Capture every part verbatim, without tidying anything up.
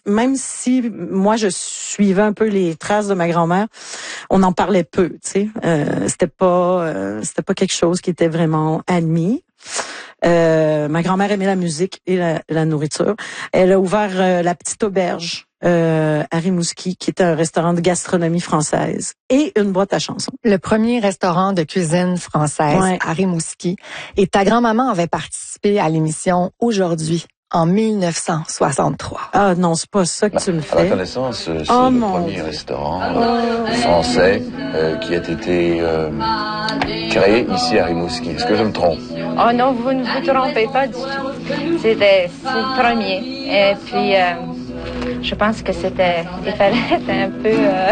même si moi je suivais un peu les traces de ma grand-mère, on en parlait peu, tu sais. Euh, c'était pas, euh, c'était pas quelque chose qui était vraiment admis. Euh, ma grand-mère aimait la musique et la, la nourriture. Elle a ouvert euh, la Petite Auberge euh, à Rimouski, qui était un restaurant de gastronomie française et une boîte à chansons. Le premier restaurant de cuisine française Ouais. à Rimouski. Et ta grand-maman avait participé à l'émission Aujourd'hui en mille neuf cent soixante-trois. Ah non, c'est pas ça que tu me À ma fais. connaissance, c'est Oh, le mon premier Dieu. restaurant euh, français euh, qui a été euh, créé ici à Rimouski. Est-ce que je me trompe? Oh non, vous ne vous trompez pas du tout. C'était c'est le premier. Et puis, euh, je pense que c'était... Il fallait être un peu... Euh,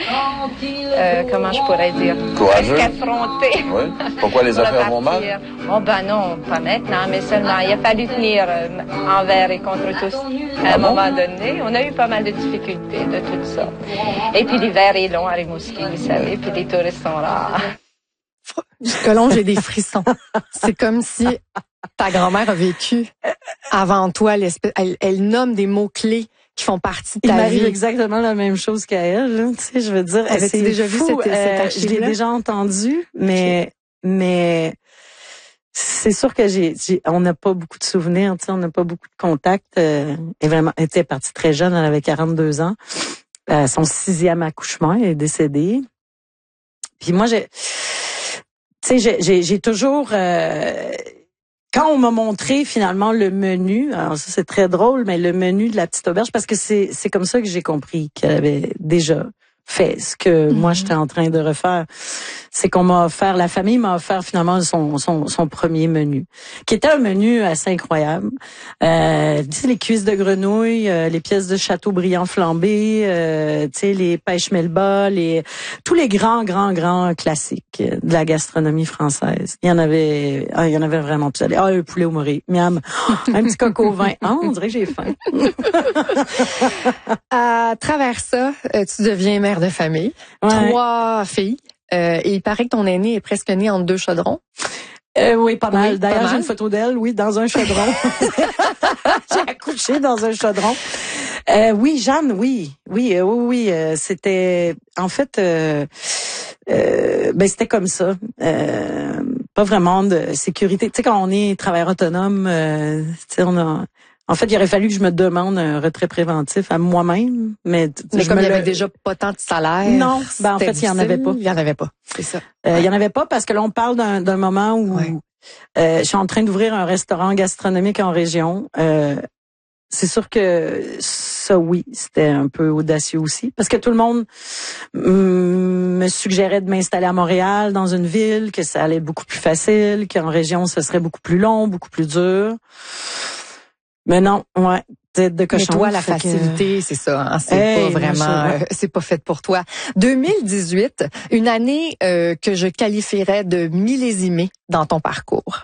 euh, comment je pourrais dire? Courageux? Presque affronté. Oui. Pourquoi les Pour affaires vont mal? partir. Oh ben non, pas maintenant, mais seulement il a fallu tenir euh, envers et contre tous. À Ah un bon? moment donné, on a eu pas mal de difficultés de toutes sortes. Et puis l'hiver est long à Rimouski, vous savez, puis les touristes sont rares. Colombe, j'ai des frissons. C'est comme si ta grand-mère a vécu avant toi. l'espèce- Elle, elle nomme des mots-clés qui font partie de Il ta m'arrive vie. exactement la même chose qu'à elle, là. Tu sais, je veux dire, Avais-tu c'est déjà vu fou, cette- cette euh, je l'ai archive-là? déjà entendu, mais mais c'est sûr que j'ai, j'ai on n'a pas beaucoup de souvenirs, tu sais, on n'a pas beaucoup de contacts. Euh, elle est vraiment, elle était partie très jeune, elle avait quarante-deux ans. Euh, son sixième accouchement, elle est décédée. Puis moi, j'ai, tu sais, j'ai, j'ai, j'ai toujours euh, quand on m'a montré finalement le menu, alors ça c'est très drôle, mais le menu de la Petite Auberge, parce que c'est c'est comme ça que j'ai compris qu'elle avait déjà fait ce que mm-hmm. moi j'étais en train de refaire. C'est qu'on m'a offert, la famille m'a offert finalement son son son premier menu, qui était un menu assez incroyable. Euh, tu sais, les cuisses de grenouille, euh, les pièces de Châteaubriand flambées, euh, tu sais, les pêches melba, les tous les grands grands grands classiques de la gastronomie française. Il y en avait, ah, il y en avait vraiment plus. Ah, un poulet au morée, miam, un petit coq au vin. Ah, on dirait que j'ai faim. À travers ça, euh, tu deviens mère de famille, Ouais. trois filles, euh, et il paraît que ton aînée est presque née entre deux chaudrons. Euh, oui, pas mal. Oui, D'ailleurs, pas j'ai mal. une photo d'elle, oui, dans un chaudron. J'ai accouché dans un chaudron. Euh, oui, Jeanne, oui, oui, euh, oui, oui. euh, c'était, en fait, euh, euh, ben c'était comme ça. Euh, pas vraiment de sécurité. Tu sais, quand on est travailleur autonome, euh, tu sais, on a. En fait, il aurait fallu que je me demande un retrait préventif à moi-même, mais, Mais je comme me il y le- avait déjà pas tant de salaire. Non, ben en c'était fait, il y en avait difficile. pas. Il y en avait pas, c'est ça. Euh, il y en avait pas parce que là, on parle d'un, d'un moment où Ouais. euh, je suis en train d'ouvrir un restaurant gastronomique en région. Euh, c'est sûr que ça, oui, c'était un peu audacieux aussi parce que tout le monde mm, me suggérait de m'installer à Montréal, dans une ville, que ça allait être beaucoup plus facile, qu'en région, ce serait beaucoup plus long, beaucoup plus dur. Mais non, ouais, tête de cochon. Mais toi, la fait que- facilité, c'est ça. Hein, c'est Hey, pas moi, vraiment, je- ouais. euh, c'est pas fait pour toi. deux mille dix-huit, une année euh, que je qualifierais de millésimée dans ton parcours.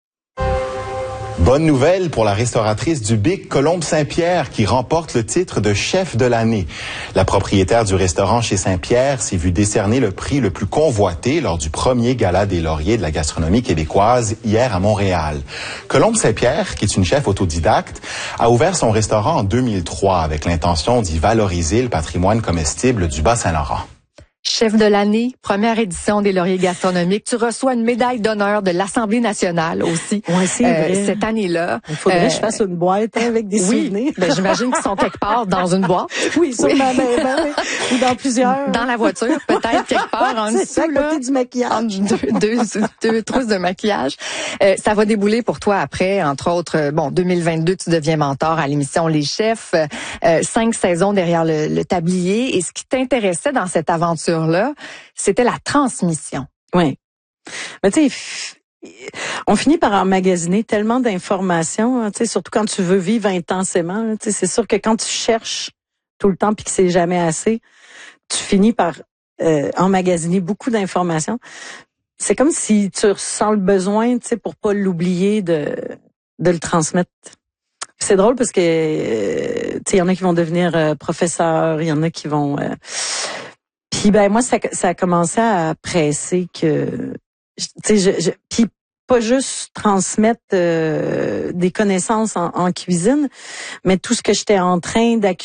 Bonne nouvelle pour la restauratrice du Bic, Colombe Saint-Pierre, qui remporte le titre de chef de l'année. La propriétaire du restaurant chez Saint-Pierre s'est vue décerner le prix le plus convoité lors du premier gala des lauriers de la gastronomie québécoise hier à Montréal. Colombe Saint-Pierre, qui est une chef autodidacte, a ouvert son restaurant en deux mille trois avec l'intention d'y valoriser le patrimoine comestible du Bas-Saint-Laurent. Chef de l'année, première édition des lauriers gastronomiques. Tu reçois une médaille d'honneur de l'Assemblée nationale aussi. Ouais, c'est euh, vrai. cette année-là. Il faudrait Euh, que je fasse une boîte hein, avec des Oui, souvenirs. ben, j'imagine qu'ils sont quelque part dans une boîte. Oui, sur ma maison, oui. Ou dans plusieurs. Dans la voiture, peut-être quelque part en C'est ça, à dessous, là. côté du maquillage. Entre deux, deux, deux trousses de maquillage. Euh, ça va débouler pour toi après, entre autres, euh, bon, deux mille vingt-deux, tu deviens mentor à l'émission Les Chefs, euh, cinq saisons derrière le, le tablier. Et ce qui t'intéressait dans cette aventure-là, c'était la transmission. Oui. Mais tu sais, f- on finit par emmagasiner tellement d'informations, hein, tu sais, surtout quand tu veux vivre intensément. là, Tu sais, c'est sûr que quand tu cherches tout le temps puis que c'est jamais assez, tu finis par euh, emmagasiner beaucoup d'informations. C'est comme si tu ressens le besoin, tu sais, pour pas l'oublier de de le transmettre. C'est drôle parce que euh, tu sais, il y en a qui vont devenir euh, professeurs, il y en a qui vont euh, Puis ben moi ça, ça a commencé à presser que tu sais je, je puis pas juste transmettre euh, des connaissances en, en cuisine, mais tout ce que j'étais en train d'accumuler